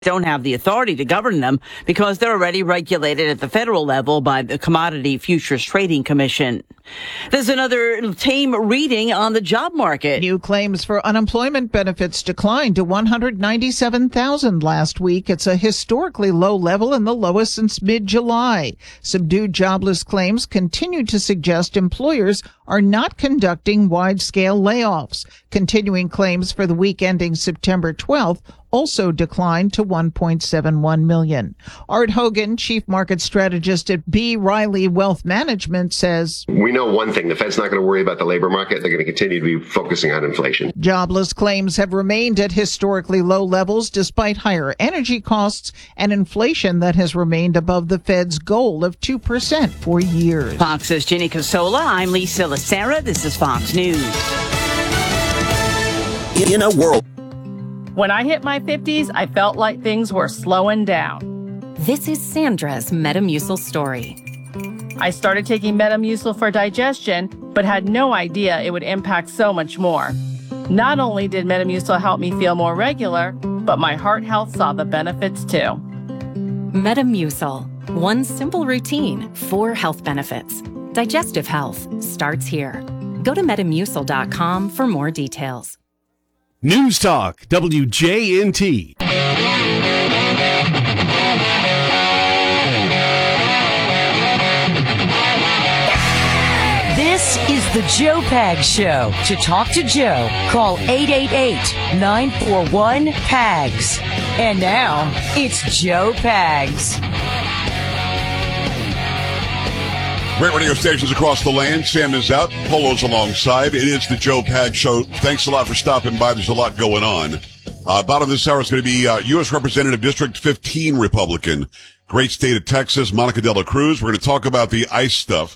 don't have the authority to govern them because they're already regulated at the federal level by the Commodity Futures Trading Commission. There's another tame reading on the job market. New claims for unemployment benefits declined to 197,000 last week. It's a historically low level and the lowest since mid-July. Subdued jobless claims continue to suggest employers are not conducting wide-scale layoffs. Continuing claims for the week ending September 12th also declined to 1.71 million. Art Hogan, chief market strategist at B. Riley Wealth Management, says, "We know one thing. The Fed's not going to worry about the labor market. They're going to continue to be focusing on inflation." Jobless claims have remained at historically low levels despite higher energy costs and inflation that has remained above the Fed's goal of 2% for years. Fox's Ginny Casola. I'm Lisa Lacera. This is Fox News. In a world. When I hit my 50s, I felt like things were slowing down. This is Sandra's Metamucil story. I started taking Metamucil for digestion, but had no idea it would impact so much more. Not only did Metamucil help me feel more regular, but my heart health saw the benefits too. Metamucil. One simple routine, 4 health benefits. Digestive health starts here. Go to Metamucil.com for more details. News Talk, WJNT. This is the Joe Pags Show. To talk to Joe, call 888-941-PAGS. And now, it's Joe Pags. Great radio stations across the land. Sam is out. Polo's alongside. It is the Joe Pags Show. Thanks a lot for stopping by. There's a lot going on. Bottom of this hour is going to be U.S. Representative District 15 Republican, great state of Texas, Monica de la Cruz. We're going to talk about the ICE stuff.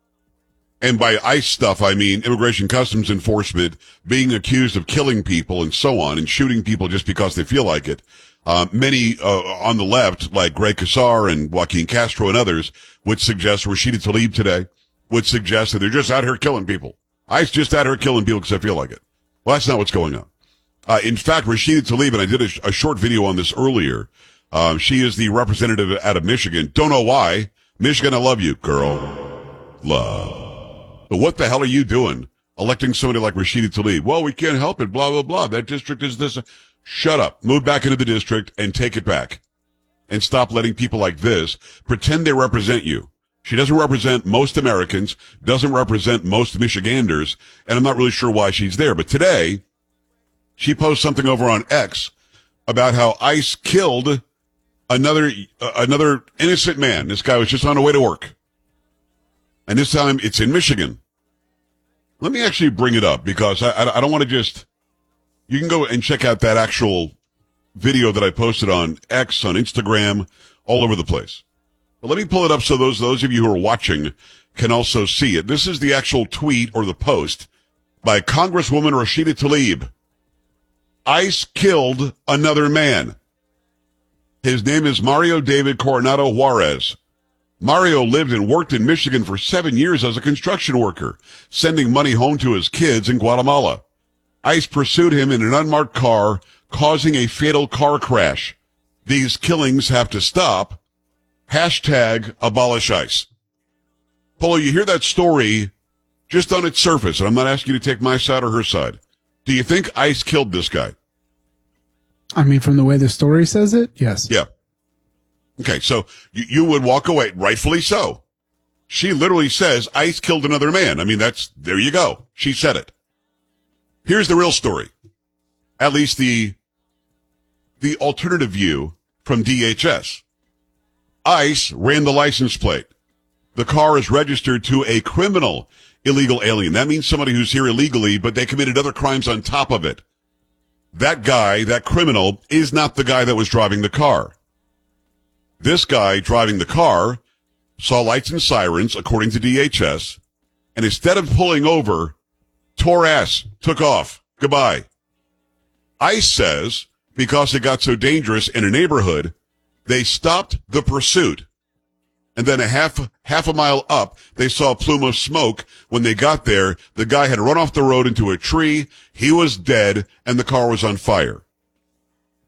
And by ICE stuff, I mean Immigration Customs Enforcement being accused of killing people and so on and shooting people just because they feel like it. Many on the left, like Greg Casar and Joaquin Castro and others, would suggest, Rashida Tlaib today, would suggest that they're just out here killing people. ICE just out here killing people because I feel like it. Well, that's not what's going on. In fact, Rashida Tlaib, and I did a short video on this earlier, she is the representative out of Michigan. Don't know why. Michigan, I love you, girl. Love. But what the hell are you doing electing somebody like Rashida Tlaib? Well, we can't help it, blah, blah, blah. That district is this. Shut up. Move back into the district and take it back. And stop letting people like this pretend they represent you. She doesn't represent most Americans, doesn't represent most Michiganders, and I'm not really sure why she's there. But today, she posted something over on X about how ICE killed another innocent man. This guy was just on the way to work. And this time, it's in Michigan. Let me actually bring it up because I don't want to just... You can go and check out that actual video that I posted on X, on Instagram, all over the place. But let me pull it up so those of you who are watching can also see it. This is the actual tweet or the post by Congresswoman Rashida Tlaib. ICE killed another man. His name is Mario David Coronado Juarez. Mario lived and worked in Michigan for 7 years as a construction worker, sending money home to his kids in Guatemala. ICE pursued him in an unmarked car, causing a fatal car crash. These killings have to stop. Hashtag abolish ICE. Polo, you hear that story just on its surface, and I'm not asking you to take my side or her side. Do you think ICE killed this guy? I mean, from the way the story says it, yes. Yeah. Okay, so you would walk away, rightfully so. She literally says ICE killed another man. I mean, there you go. She said it. Here's the real story. At least the alternative view from DHS. ICE ran the license plate. The car is registered to a criminal illegal alien. That means somebody who's here illegally, but they committed other crimes on top of it. That guy, that criminal, is not the guy that was driving the car. This guy driving the car saw lights and sirens, according to DHS, and instead of pulling over, tore ass, took off. Goodbye. ICE says, because it got so dangerous in a neighborhood, they stopped the pursuit. And then a half a mile up, they saw a plume of smoke. When they got there, the guy had run off the road into a tree. He was dead, and the car was on fire.